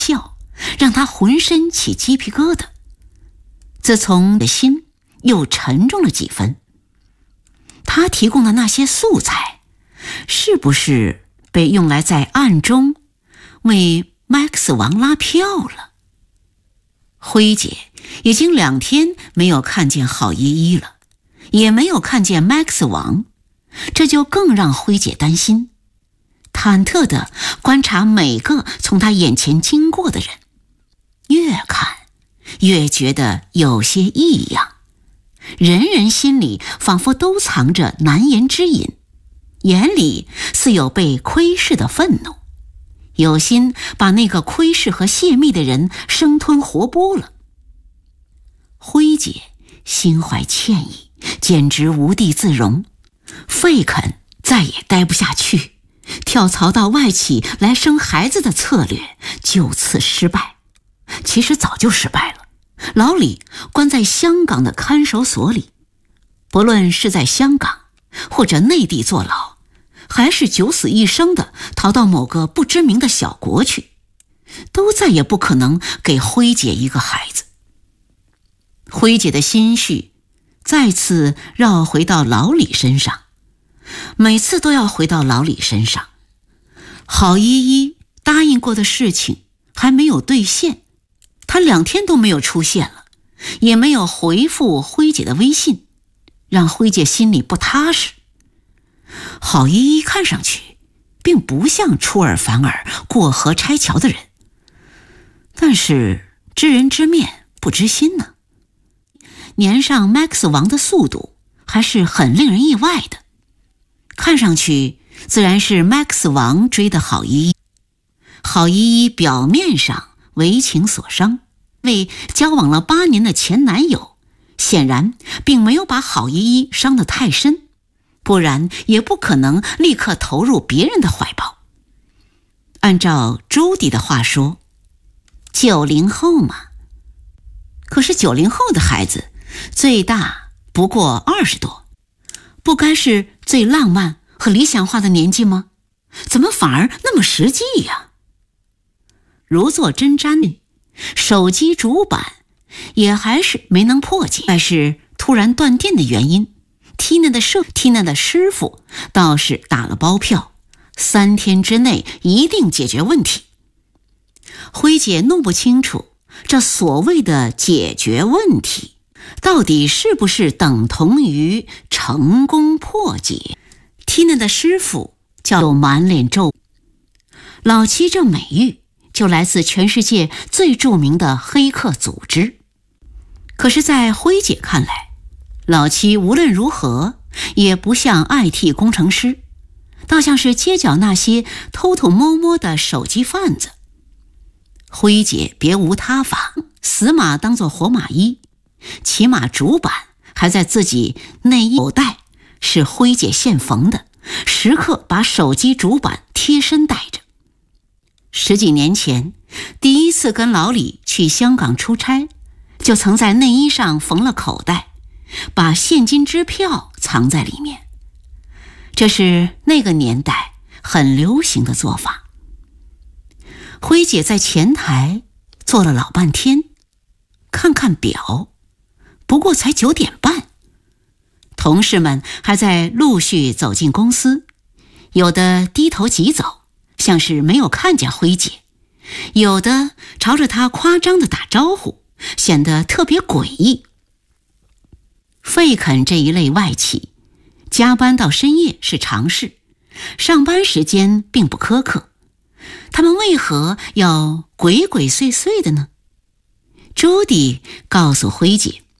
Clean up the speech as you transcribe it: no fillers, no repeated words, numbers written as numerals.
笑，让他浑身起鸡皮疙瘩。自从的心又沉重了几分。他提供的那些素材，是不是被用来在暗中为麦克斯王拉票了？辉姐已经2天没有看见郝依依了，也没有看见麦克斯王，这就更让辉姐担心，忐忑地观察每个从她眼前经过的人，越看越觉得有些异样，人人心里仿佛都藏着难言之隐，眼里似有被窥视的愤怒，有心把那个窥视和泄密的人生吞活剥了。辉姐心怀歉意，简直无地自容。费肯再也待不下去，跳槽到外企来生孩子的策略就此失败。其实早就失败了。老李关在香港的看守所里，不论是在香港或者内地坐牢，还是九死一生的逃到某个不知名的小国去，都再也不可能给辉姐一个孩子。辉姐的心绪再次绕回到老李身上，每次都要回到老李身上。郝依依答应过的事情还没有兑现，他2天都没有出现了，也没有回复辉姐的微信，让辉姐心里不踏实。郝依依看上去并不像出尔反尔、过河拆桥的人，但是知人知面不知心呢。粘上麦克斯王的速度还是很令人意外的，看上去自然是麦克斯王追的郝依依。郝依依表面上为情所伤，为交往了8年的前男友，显然并没有把郝依依伤得太深，不然也不可能立刻投入别人的怀抱。按照朱迪的话说，90后嘛。可是90后的孩子最大不过20多，不该是最浪漫和理想化的年纪吗？怎么反而那么实际呀？如坐针毡，手机主板也还是没能破解，但是突然断电的原因，Tina 的师傅倒是打了包票，3天之内一定解决问题。辉姐弄不清楚这所谓的解决问题到底是不是等同于成功破解。Tina 的师傅叫满脸皱，老七这美誉就来自全世界最著名的黑客组织。可是在辉姐看来，老七无论如何也不像 IT 工程师，倒像是街角那些偷偷摸摸的手机贩子。辉姐别无他法，死马当作活马医，起码主板还在自己内衣口袋，是辉姐现缝的，时刻把手机主板贴身带着。10几年前第一次跟老李去香港出差，就曾在内衣上缝了口袋，把现金支票藏在里面。这是那个年代很流行的做法。辉姐在前台坐了老半天，看看表，不过才9点半。同事们还在陆续走进公司，有的低头急走，像是没有看见辉姐，有的朝着她夸张地打招呼，显得特别诡异。费肯这一类外企，加班到深夜是常事，上班时间并不苛刻，他们为何要鬼鬼祟祟的呢？朱迪告诉辉姐，